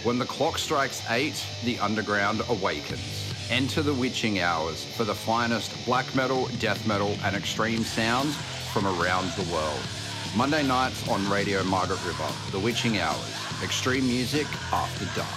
When the clock strikes 8, the underground awakens. Enter the witching hours for the finest black metal, death metal, and extreme sounds from around the world. Monday nights on Radio Margaret River, the witching hours. Extreme music after dark.